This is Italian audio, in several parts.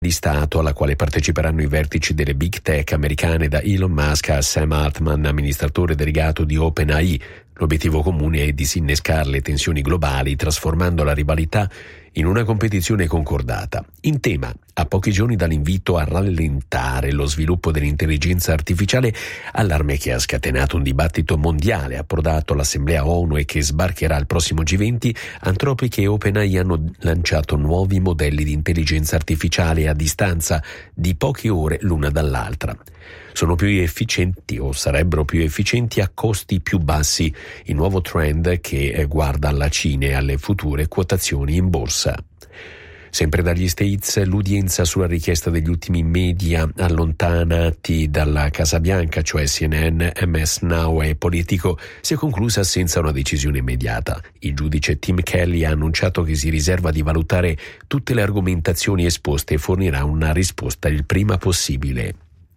di Stato alla quale parteciperanno i vertici delle big tech americane, da Elon Musk a Sam Altman, amministratore delegato di OpenAI. L'obiettivo comune è disinnescare le tensioni globali, trasformando la rivalità in una competizione concordata. In tema, a pochi giorni dall'invito a rallentare lo sviluppo dell'intelligenza artificiale, allarme che ha scatenato un dibattito mondiale approdato all'Assemblea ONU e che sbarcherà al prossimo G20, Anthropic e OpenAI hanno lanciato nuovi modelli di intelligenza artificiale a distanza di poche ore l'una dall'altra. Sono più efficienti o sarebbero più efficienti a costi più bassi, il nuovo trend che guarda alla Cina e alle future quotazioni in borsa. Sempre dagli States, l'udienza sulla richiesta degli ultimi media allontanati dalla Casa Bianca, cioè CNN, MS Now e Politico, si è conclusa senza una decisione immediata. Il giudice Tim Kelly ha annunciato che si riserva di valutare tutte le argomentazioni esposte e fornirà una risposta il prima possibile.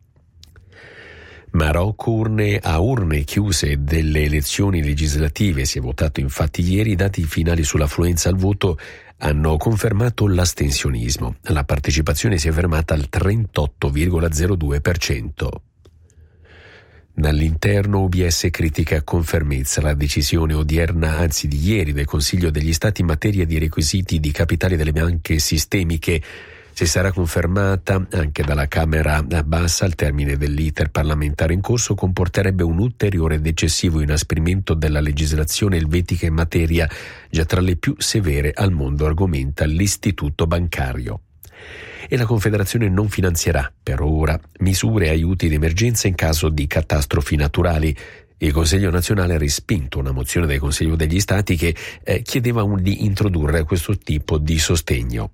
Marocco, urne chiuse delle elezioni legislative. Si è votato infatti ieri. I dati finali sull'affluenza al voto hanno confermato l'astensionismo. La partecipazione si è fermata al 38,02%. Dall'interno, UBS critica con fermezza la decisione odierna, anzi di ieri, del Consiglio degli Stati in materia di requisiti di capitale delle banche sistemiche. Se sarà confermata anche dalla Camera bassa al termine dell'iter parlamentare in corso, comporterebbe un ulteriore ed eccessivo inasprimento della legislazione elvetica in materia, già tra le più severe al mondo, argomenta l'istituto bancario. E la Confederazione non finanzierà, per ora, misure e aiuti di emergenza in caso di catastrofi naturali. Il Consiglio nazionale ha respinto una mozione del Consiglio degli Stati che chiedeva di introdurre questo tipo di sostegno.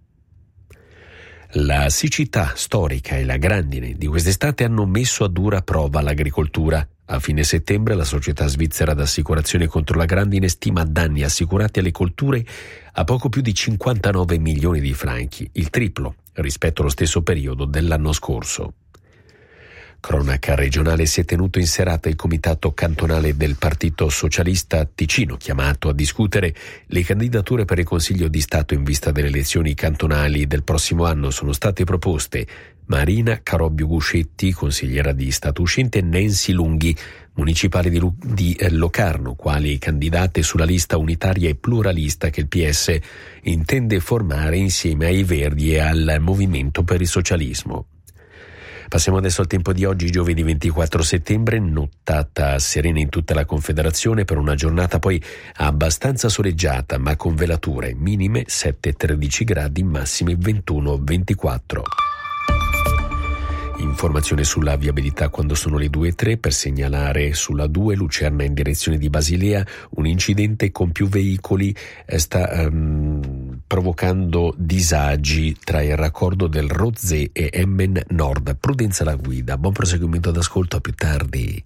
La siccità storica e la grandine di quest'estate hanno messo a dura prova l'agricoltura. A fine settembre la società svizzera d'assicurazione contro la grandine stima danni assicurati alle colture a poco più di 59 milioni di franchi, il triplo rispetto allo stesso periodo dell'anno scorso. Cronaca regionale: si è tenuto in serata il comitato cantonale del Partito Socialista Ticino, chiamato a discutere le candidature per il Consiglio di Stato in vista delle elezioni cantonali del prossimo anno. Sono state proposte Marina Carobbio Guscetti, consigliera di Stato uscente, e Nancy Lunghi, municipale di Locarno, quali candidate sulla lista unitaria e pluralista che il PS intende formare insieme ai Verdi e al Movimento per il Socialismo. Passiamo adesso al tempo di oggi, giovedì 24 settembre, nottata serena in tutta la Confederazione per una giornata poi abbastanza soleggiata ma con velature, minime 7-13 gradi, massime 21-24. Informazione sulla viabilità quando sono le 2:03, per segnalare sulla 2 Lucerna in direzione di Basilea un incidente con più veicoli sta provocando disagi tra il raccordo del Rozze e Emmen Nord. Prudenza alla guida, buon proseguimento d'ascolto, a più tardi.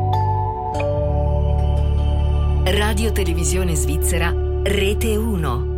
Radio Televisione Svizzera, Rete 1.